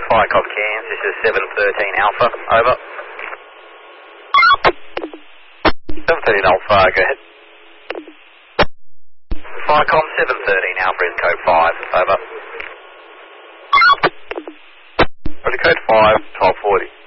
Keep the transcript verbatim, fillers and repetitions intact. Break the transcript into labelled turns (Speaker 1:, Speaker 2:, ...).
Speaker 1: Firecop Cairns, this is seven thirteen Alpha, over. seven thirteen Alpha, go ahead. Firecom seven thirteen Alpha is code five, over. Ready code five, twelve forty.